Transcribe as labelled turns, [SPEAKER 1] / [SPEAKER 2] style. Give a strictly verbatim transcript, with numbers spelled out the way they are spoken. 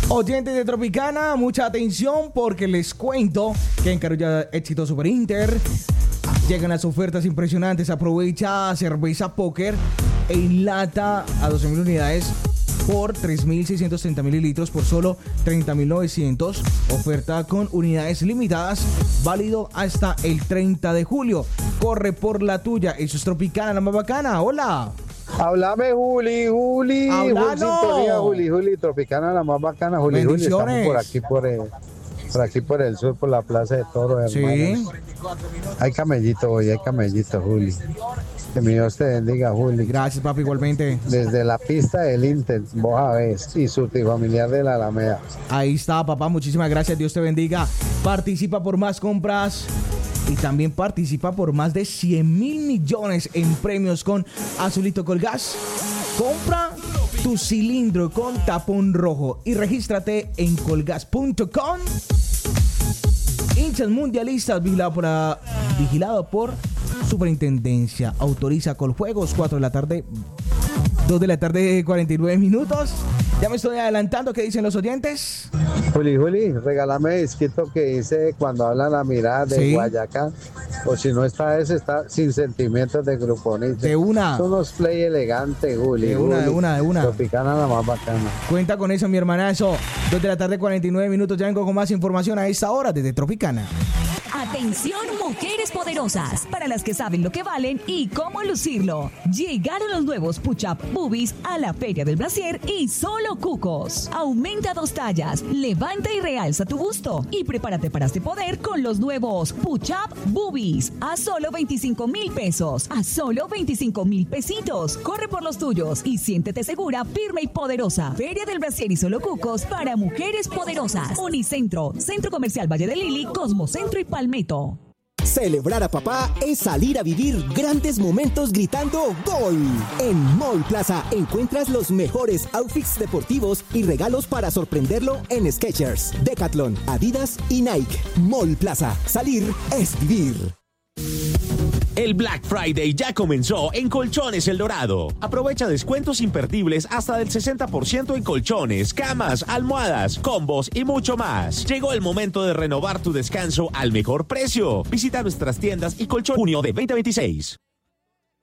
[SPEAKER 1] Oyentes de Tropicana, mucha atención porque les cuento que en Carulla Éxito Super Inter llegan las ofertas impresionantes. Aprovecha cerveza Póker en lata a doce mil unidades por tres mil seiscientos treinta mililitros por solo treinta mil novecientos. Oferta con unidades limitadas, válido hasta el treinta de julio. Corre por la tuya. Eso es Tropicana, la más bacana. Hola.
[SPEAKER 2] Háblame, Juli, Juli.
[SPEAKER 1] Hablalo.
[SPEAKER 2] Sintonía, Juli, Juli, Tropicana, la más bacana, Juli, Juli. Estamos por aquí, por el, por aquí, por el sur, por la Plaza de Toros, hermanos. Sí. Hay camellito hoy, hay camellito, Juli. Que mi Dios te bendiga, Juli.
[SPEAKER 1] Gracias, papi, igualmente.
[SPEAKER 2] Desde la pista del Inter, vos a ver, y surtifamiliar de la Alameda.
[SPEAKER 1] Ahí está, papá, muchísimas gracias, Dios te bendiga. Participa por más compras y también participa por más de cien mil millones en premios con Azulito Colgas. Compra tu cilindro con tapón rojo y regístrate en colgas punto com. Hinchas mundialistas, vigilado por, uh, vigilado por Superintendencia. Autoriza Coljuegos, cuatro de la tarde, dos de la tarde, cuarenta y nueve minutos. Ya me estoy adelantando. ¿Qué dicen los oyentes?
[SPEAKER 2] Juli, Juli, regálame disquito que dice cuando habla la mirada de ¿sí? Guayacán. O si no está ese, está sin sentimientos de Grupo Nietzsche.
[SPEAKER 1] De una.
[SPEAKER 2] Son unos play elegantes, Juli.
[SPEAKER 1] De una,
[SPEAKER 2] Juli.
[SPEAKER 1] de una, de una.
[SPEAKER 2] Tropicana la más bacana.
[SPEAKER 1] Cuenta con eso, mi hermanazo. dos de la tarde, cuarenta y nueve minutos. Ya vengo con más información a esta hora desde Tropicana.
[SPEAKER 3] Atención, mujeres poderosas, para las que saben lo que valen y cómo lucirlo. Llegaron los nuevos Push-Up Boobies a la Feria del Brasier y solo cucos. Aumenta dos tallas, levanta y realza tu busto y prepárate para este poder con los nuevos Push-Up Boobies a solo veinticinco mil pesos, a solo veinticinco mil pesitos. Corre por los tuyos y siéntete segura, firme y poderosa. Feria del Brasier y solo cucos para mujeres poderosas. Unicentro, Centro Comercial Valle de Lili, Cosmocentro y Palmetto.
[SPEAKER 4] Celebrar a papá es salir a vivir grandes momentos gritando ¡Gol! En Mall Plaza encuentras los mejores outfits deportivos y regalos para sorprenderlo en Skechers, Decathlon, Adidas y Nike. Mall Plaza. Salir es vivir.
[SPEAKER 5] El Black Friday ya comenzó en Colchones El Dorado. Aprovecha descuentos imperdibles hasta del sesenta por ciento en colchones, camas, almohadas, combos y mucho más. Llegó el momento de renovar tu descanso al mejor precio. Visita nuestras tiendas y colchón junio de veinte veintiséis.